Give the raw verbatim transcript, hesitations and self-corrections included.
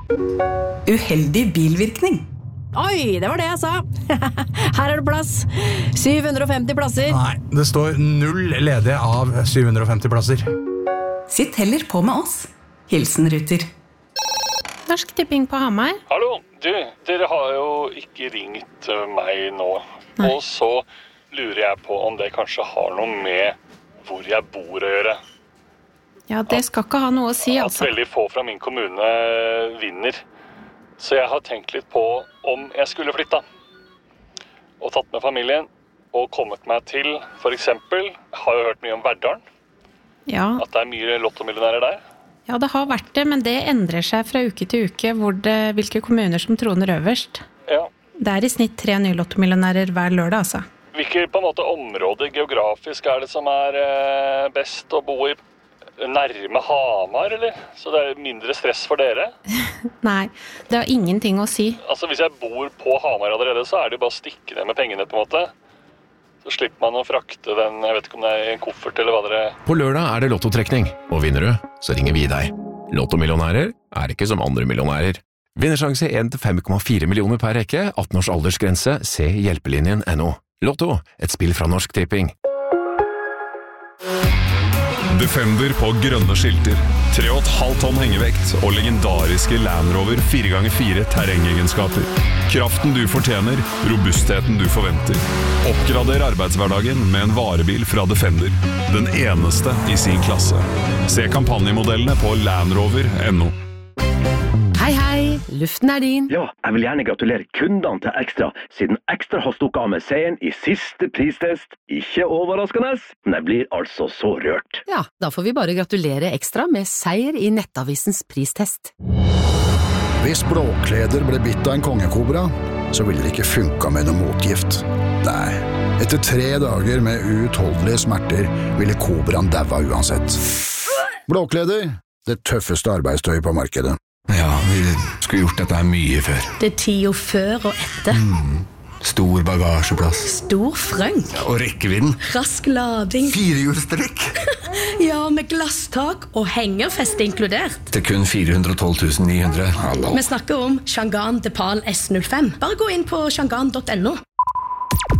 Uheldig bilvirkning. Oi, det var det jeg sa. Her er det plass. syv hundre og femti plasser. Nei, det står null ledige av syv hundre og femti plasser. Sitt heller på med oss. Hilsen Ruter. Norsk Tipping på Hamar. Hallo, du, dere har jo ikke ringt meg nå. Nei. Og så lurer jeg på om det kanskje har noe med hvor jeg bor å gjøre. Ja, det skal ikke ha noe å si, altså. At veldig få fra min kommune vinner. Så jeg har tenkt litt på om jeg skulle flytta. Og tatt med familien og kommet meg til, for eksempel, har jo hørt mye om Verdalen. Ja. At det er mye lottomillionærer der. Ja, det har vært det, men det endrer seg fra uke til uke hvor det, hvilke kommuner som troner øverst. Ja. Det er i snitt tre nye lottomillionærer hver lørdag, altså. Hvilke på en måte områder geografisk er det som er eh, best å bo i? Nærme Hamar, eller? Så det er mindre stress for dere? Nei, det har ingenting å si. Altså, hvis jeg bor på Hamar allerede, så er det jo bare å stikke ned med pengene, på en måte. Så slipper man å frakte den, jeg vet ikke om det er en koffert eller hva dere... På lørdag er det lottotrekning, og vinner du, så ringer vi deg. Lottomillionærer er ikke som andre millionærer. Vinnersjanse en til fem komma fire millioner per rekke, atten års aldersgrense, se hjelpelinjen punktum no. Lotto, et spill fra Norsk Tipping. Defender på grønne skilter, tre komma fem tonn hengevekt og legendariske Land Rover fire ganger fire terrengegenskaper. Kraften du fortjener, robustheten du forventer. Oppgrader arbeidshverdagen med en varebil fra Defender. Den eneste i sin klasse. Se kampanjemodellene på land rover punktum no. Hei, hei, luften er din. Ja, jeg vil gjerne gratulere kundene til Ekstra, siden Ekstra har stukket av med seieren i siste pristest. Ikke overraskende, men jeg blir altså så rørt. Ja, da får vi bare gratulere Ekstra med seier i Nettavisens pristest. Hvis Blåkleder ble bitt av en kongekobra, så ville det ikke funka med noe motgift. Nei, etter tre dager med uutholdelige smerter ville kobraen daua uansett. Blåkleder, det tøffeste arbeidstøy på markedet. Ja, vi skulle gjort dette her mye før. Det er tida før og etter. Mm. Stor bagasjeplass. Stor frønk. Ja, og rekkevidden. Rask lading. Firehjulstrekk. Ja, med glasstak og hengerfeste inkludert. Til kun fire hundre og tolv tusen ni hundre. Hallo. Vi snakker om Changan Depal S null fem. Bare gå inn på changan punktum no.